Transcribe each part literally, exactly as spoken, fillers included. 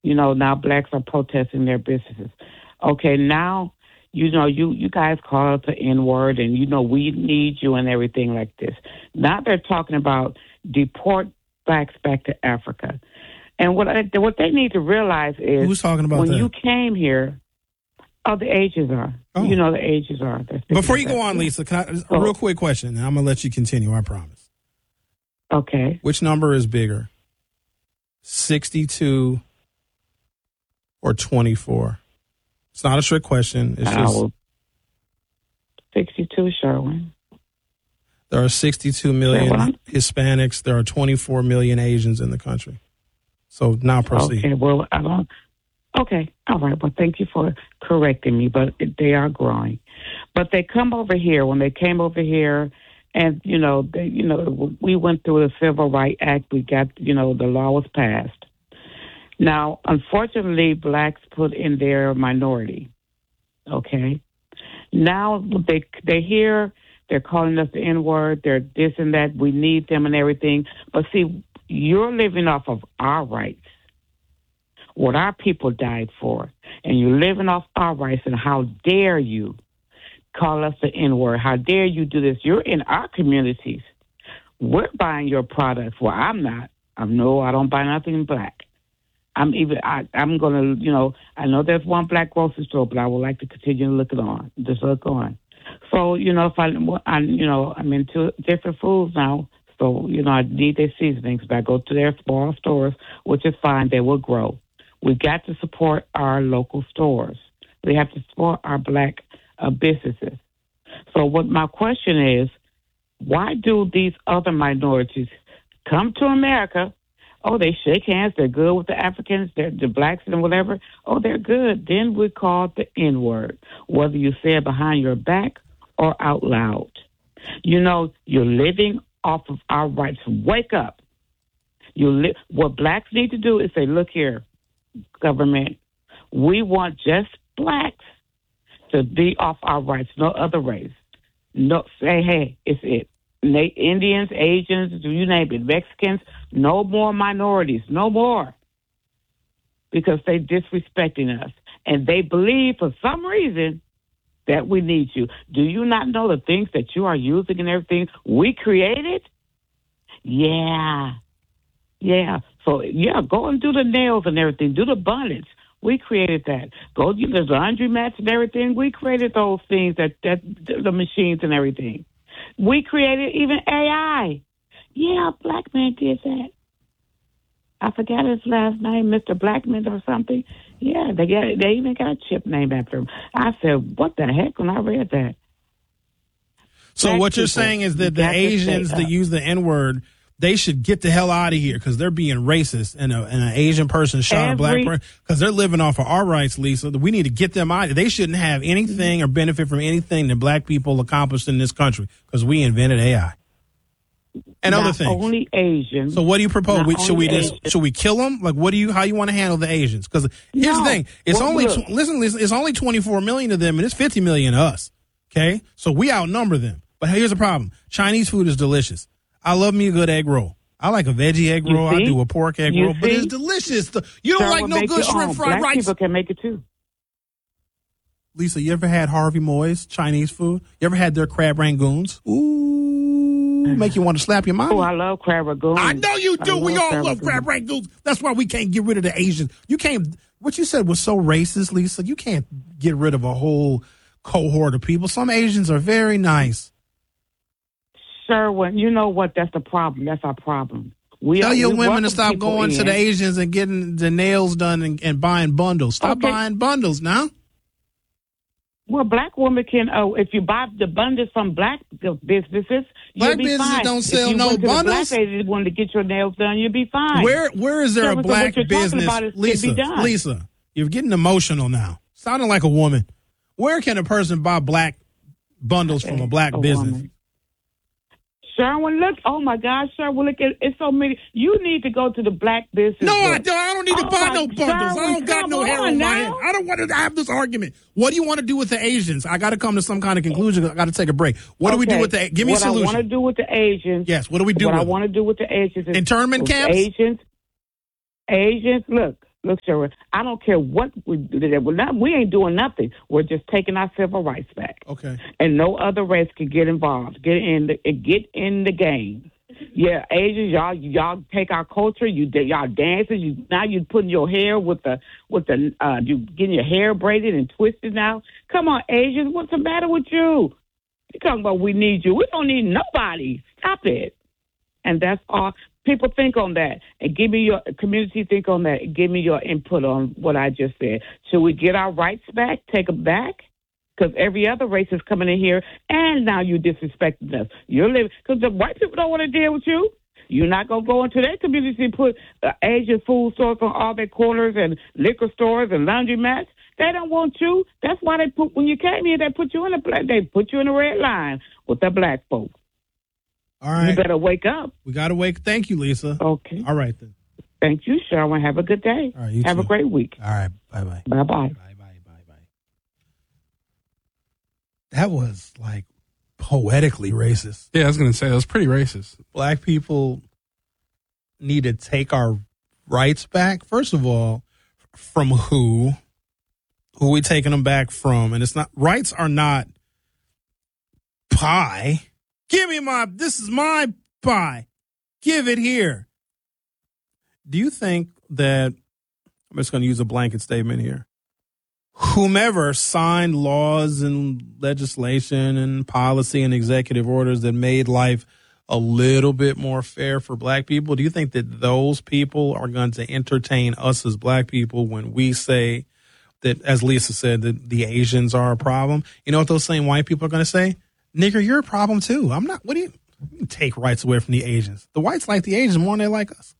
You know, now blacks are protesting their businesses. Okay, now, you know, you, you guys call it the N-word and, you know, we need you and everything like this. Now they're talking about deport blacks back to Africa. And what I, what they need to realize is who's talking about when that? you came here, oh, the ages are. Oh. You know, the ages are. Before you go on, Lisa, can I, a oh. real quick question, and I'm going to let you continue, I promise. Okay. Which number is bigger, sixty-two or twenty-four? It's not a trick question. It's just oh, sixty-two, Sherwin. There are sixty-two million Hispanics. There are twenty-four million Asians in the country. So now proceed. Okay, well, I don't. Okay, all right. Well, thank you for correcting me, but they are growing. But they come over here. When they came over here, and you know, they, you know, we went through the Civil Rights Act. We got, you know, the law was passed. Now, unfortunately, blacks put in their minority. Okay. Now they they hear they're calling us the N-word. They're this and that. We need them and everything. But see, you're living off of our rights, what our people died for, and you're living off our rights. And how dare you call us the N-word? How dare you do this? You're in our communities. We're buying your products. Well, I'm not. I know I don't buy nothing black. I'm even. I, I'm gonna. You know. I know there's one black grocery store, but I would like to continue to look it on. Just look on. So you know, if I, I, you know, I'm into different foods now. So you know, I need their seasonings. But I go to their small stores, which is fine. They will grow. We got to support our local stores. We have to support our black uh, businesses. So what my question is, why do these other minorities come to America? Oh, they shake hands. They're good with the Africans, they're the blacks and whatever. Oh, they're good. Then we call it the N-word, whether you say it behind your back or out loud. You know, you're living off of our rights. Wake up. You li- what blacks need to do is say, look here, government, we want just blacks to be off our rights, no other race. No, say, hey, it's it. Indians, Asians, you name it, Mexicans, no more minorities, no more. Because they disrespecting us. And they believe for some reason that we need you. Do you not know the things that you are using and everything we created? Yeah. Yeah. So, yeah, go and do the nails and everything. Do the bonnets. We created that. Go do the laundry mats and everything. We created those things, that, that the machines and everything. We created even A I. Yeah, a black man did that. I forgot his last name, Mister Blackman or something. Yeah, they got they even got a chip named after him. I said, what the heck when I read that? So Black what you're people, saying is that you the got to Asians stay that up. use the N-word, they should get the hell out of here because they're being racist, and, a, and an Asian person shot Every, a black person because they're living off of our rights, Lisa. We need to get them out. They shouldn't have anything or benefit from anything that black people accomplished in this country because we invented A I and not other things. Only Asians. So what do you propose? Not We, should we only just Asians. should we kill them? Like, what do you? How you want to handle the Asians? Because here's No. the thing: it's Well, only look. tw- listen, listen. It's only twenty-four million of them, and it's fifty million of us. Okay, so we outnumber them. But here's the problem: Chinese food is delicious. I love me a good egg roll. I like a veggie egg You roll. I see? do a pork egg You roll, but see? it's delicious. The- you don't Sure, like will no make good your shrimp own. fried Black rice. people can make it too. Lisa, you ever had Harvey Moy's Chinese food? You ever had their crab rangoons? Ooh, make you want to slap your mama. Oh, I love crab rangoon. I know you do. I We love all crab love crab rangoon. rangoons. That's why we can't get rid of the Asians. You can't. What you said was so racist, Lisa. You can't get rid of a whole cohort of people. Some Asians are very nice. Sure, when you know what, that's the problem. That's our problem. We Tell are, your we women to welcome stop people going in. to the Asians and getting the nails done and, and buying bundles. Stop Okay. buying bundles now. Well, black women can. Oh, if you buy the bundles from black businesses, Black you'll be businesses fine. don't sell if you no went to bundles. The black lady wanted to get your nails done, you'll be fine. Where where is there Sure, a so black what you're talking business? about is- can Lisa, be done. Lisa, you're getting emotional now. Sounding like a woman. Where can a person buy black bundles from a black A business? woman. Sherwin, look. Oh my gosh, Sherwin, look at it's so many. You need to go to the black business. No, I book. don't. I don't need to Oh, buy my no bundles. I Sherwin, don't got come no hair on on my now. head. I don't want to have this argument. What do you want to do with the Asians? I got to come to some kind of conclusion. I got to take a break. What do we do Okay. with the? Give me what a solution. I want to do with the Asians. Yes. What do we do? What with I them? want to do with the Asians is Internment with camps? Asians. Asians, look. Look, Sherwood, I don't care what we do. We're not, we ain't doing nothing. We're just taking our civil rights back. Okay. And no other race can get involved, get in the, get in the game. Yeah, Asians, y'all, y'all take our culture. You, y'all dancing. You now you putting your hair with the with the uh, you getting your hair braided and twisted now. Come on, Asians, what's the matter with you? You're talking about we need you. We don't need nobody. Stop it. And that's all. People think on that, and give me your community think on that, and give me your input on what I just said. Should we get our rights back, take them back? Because every other race is coming in here, and now you're disrespecting us. You're living because the white people don't want to deal with you. You're not gonna go into their community and put uh, Asian food stores on all their corners and liquor stores and laundromats. They don't want you. That's why they put when you came here, they put you in a black. They put you in a red line with the black folks. All right. You better wake up. We got to wake. Thank you, Lisa. Okay. All right, then. Thank you, Sherwin. Have a good day. All right, you Have too. a great week. All right. Bye-bye. Bye-bye. Bye-bye. Bye-bye. That was, like, poetically racist. Yeah, I was going to say, that was pretty racist. Black people need to take our rights back. First of all, from who? Who are we taking them back from? And it's not, rights are not pie. Give me my, this is my pie. Give it here. Do you think that, I'm just going to use a blanket statement here, whomever signed laws and legislation and policy and executive orders that made life a little bit more fair for black people, do you think that those people are going to entertain us as black people when we say that, as Lisa said, that the Asians are a problem? You know what those same white people are going to say? Nigger, you're a problem too. I'm not, what do you, you take rights away from the Asians? The whites like the Asians more than they like us.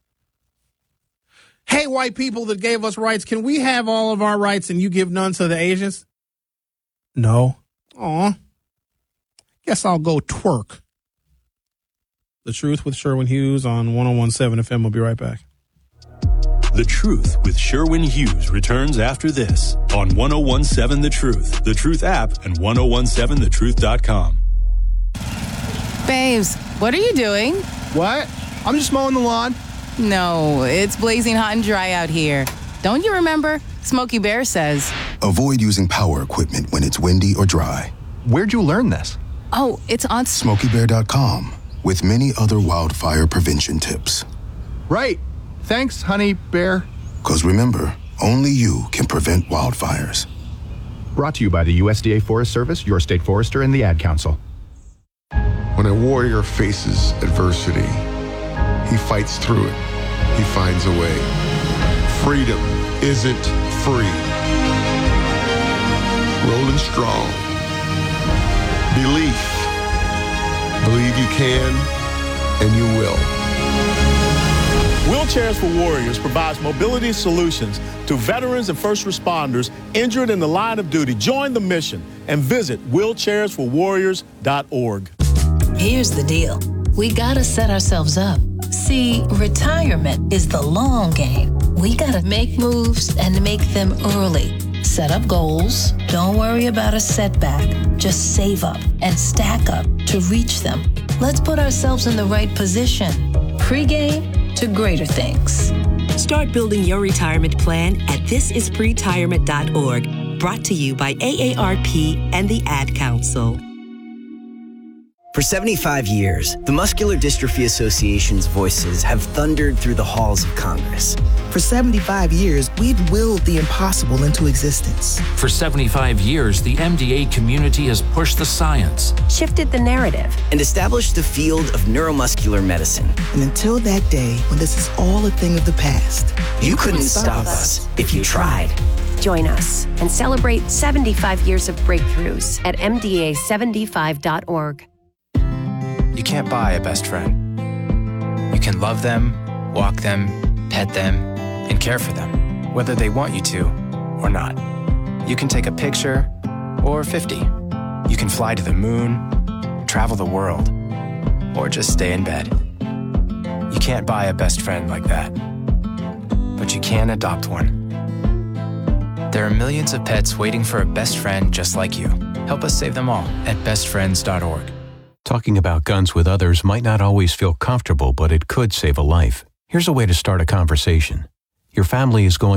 Hey, white people that gave us rights, can we have all of our rights and you give none to the Asians? No. Aw. Guess I'll go twerk. The Truth with Sherwin Hughes on one oh one point seven F M. We'll be right back. The Truth with Sherwin Hughes returns after this on one oh one point seven The Truth, The Truth app, and ten seventeen the truth dot com. Babes, what are you doing? What? I'm just mowing the lawn. No, it's blazing hot and dry out here. Don't you remember? Smokey Bear says, avoid using power equipment when it's windy or dry. Where'd you learn this? oh, it's on Smokey Bear dot com with many other wildfire prevention tips. Right. Thanks, honey bear. Because remember, only you can prevent wildfires. Brought to you by the U S D A Forest Service, your state forester, and the Ad Council. When a warrior faces adversity, he fights through it. He finds a way. Freedom isn't free. Rolling strong. Belief. Believe you can, and you will. Wheelchairs for Warriors provides mobility solutions to veterans and first responders injured in the line of duty. Join the mission and visit wheelchairs for warriors dot org. Here's the deal. We gotta set ourselves up. See, retirement is the long game. We gotta make moves and make them early. Set up goals. Don't worry about a setback. Just save up and stack up to reach them. Let's put ourselves in the right position. Pre-game to greater things. Start building your retirement plan at this is pretirement dot org. Brought to you by A A R P and the Ad Council. For seventy-five years, the Muscular Dystrophy Association's voices have thundered through the halls of Congress. For seventy-five years, we've willed the impossible into existence. For seventy-five years, the M D A community has pushed the science, shifted the narrative, and established the field of neuromuscular medicine. And until that day, when this is all a thing of the past, you, you couldn't, couldn't stop us if you tried. Join us and celebrate seventy-five years of breakthroughs at M D A seventy-five dot org. You can't buy a best friend. You can love them, walk them, pet them, and care for them, whether they want you to or not. You can take a picture or fifty. You can fly to the moon, travel the world, or just stay in bed. You can't buy a best friend like that, but you can adopt one. There are millions of pets waiting for a best friend just like you. Help us save them all at best friends dot org. Talking about guns with others might not always feel comfortable, but it could save a life. Here's a way to start a conversation. Your family is going